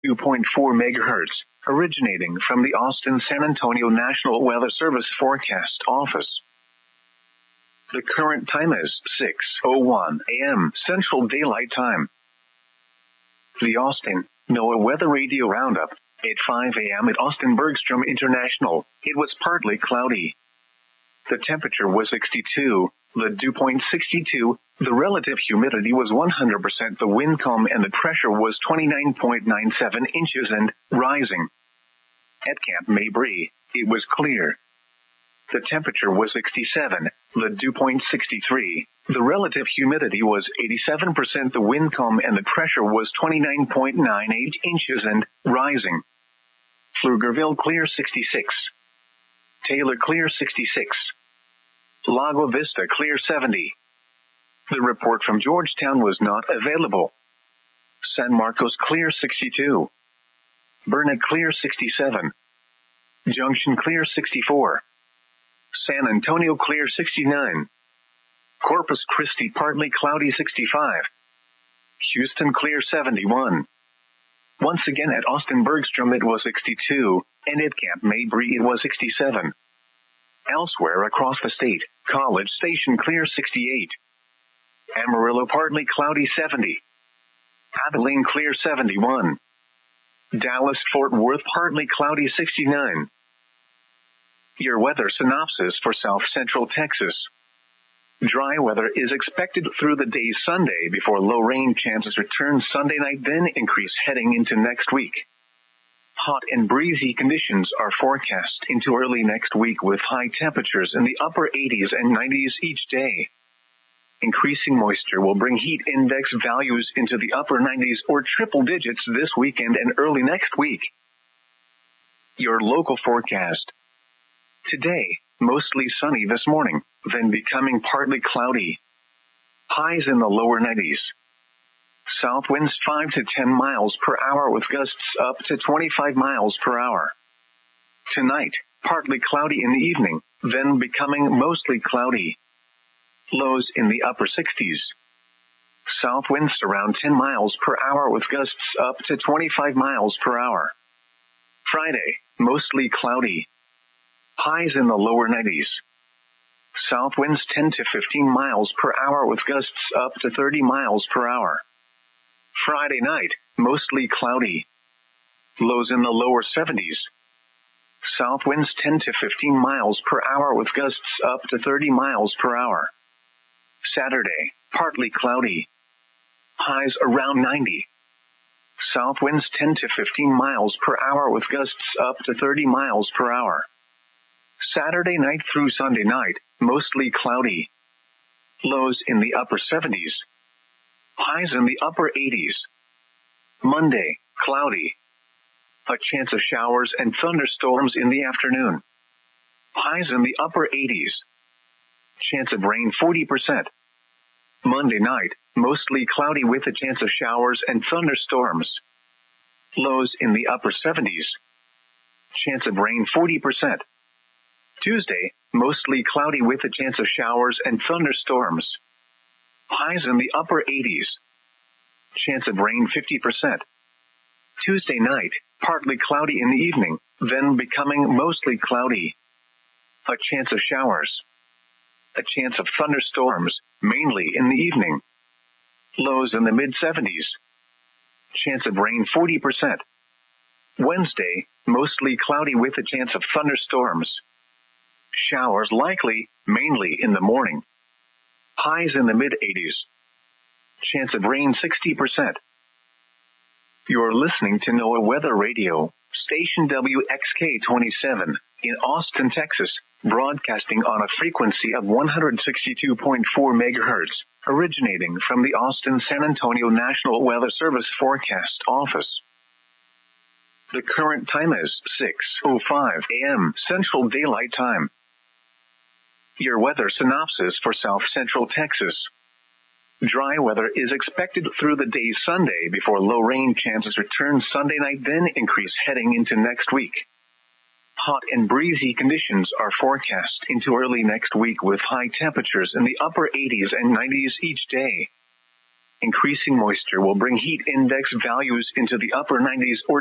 2.4 megahertz, originating from the Austin San Antonio National Weather Service Forecast Office. The current time is 6:01 a.m. Central Daylight Time. The Austin NOAA Weather Radio Roundup. At 5 a.m. at Austin Bergstrom International, it was partly cloudy. The temperature was 62, the dew point 62, the relative humidity was 100%, the wind calm and the pressure was 29.97 inches and rising. At Camp Mabry, it was clear. The temperature was 67, the dew point 63, the relative humidity was 87%, the wind calm and the pressure was 29.98 inches and rising. Pflugerville clear 66. Taylor clear 66. Lago Vista clear 70. The report from Georgetown was not available. San Marcos clear 62. Burnet clear 67. Junction clear 64. San Antonio clear 69. Corpus Christi partly cloudy 65. Houston clear 71. Once again at Austin Bergstrom it was 62, and at Camp Mabry it was 67. Elsewhere across the state, College Station clear 68. Amarillo partly cloudy 70. Abilene clear 71. Dallas Fort Worth partly cloudy 69. Your weather synopsis for South Central Texas. Dry weather is expected through the day Sunday before low rain chances return Sunday night, then increase heading into next week. Hot and breezy conditions are forecast into early next week with high temperatures in the upper 80s and 90s each day. Increasing moisture will bring heat index values into the upper 90s or triple digits this weekend and early next week. Your local forecast. Today, mostly sunny this morning, then becoming partly cloudy. Highs in the lower 90s. South winds 5 to 10 miles per hour with gusts up to 25 miles per hour. Tonight, partly cloudy in the evening, then becoming mostly cloudy. Lows in the upper 60s. South winds around 10 miles per hour with gusts up to 25 miles per hour. Friday, mostly cloudy. Highs in the lower 90s. South winds 10 to 15 miles per hour with gusts up to 30 miles per hour. Friday night, mostly cloudy. Lows in the lower 70s. South winds 10 to 15 miles per hour with gusts up to 30 miles per hour. Saturday, partly cloudy. Highs around 90. South winds 10 to 15 miles per hour with gusts up to 30 miles per hour. Saturday night through Sunday night, mostly cloudy. Lows in the upper 70s. Highs in the upper 80s. Monday, cloudy. A chance of showers and thunderstorms in the afternoon. Highs in the upper 80s. Chance of rain 40%. Monday night, mostly cloudy with a chance of showers and thunderstorms. Lows in the upper 70s. Chance of rain 40%. Tuesday, mostly cloudy with a chance of showers and thunderstorms. Highs in the upper 80s. Chance of rain 50%. Tuesday night, partly cloudy in the evening, then becoming mostly cloudy. A chance of showers. A chance of thunderstorms, mainly in the evening. Lows in the mid-70s. Chance of rain 40%. Wednesday, mostly cloudy with a chance of thunderstorms. Showers likely, mainly in the morning. Highs in the mid-80s. Chance of rain 60%. You're listening to NOAA Weather Radio, station WXK-27, in Austin, Texas, broadcasting on a frequency of 162.4 megahertz, originating from the Austin San Antonio National Weather Service Forecast Office. The current time is 6:05 a.m. Central Daylight Time. Your weather synopsis for South Central Texas. Dry weather is expected through the day Sunday before low rain chances return Sunday night, then increase heading into next week. Hot and breezy conditions are forecast into early next week with high temperatures in the upper 80s and 90s each day. Increasing moisture will bring heat index values into the upper 90s or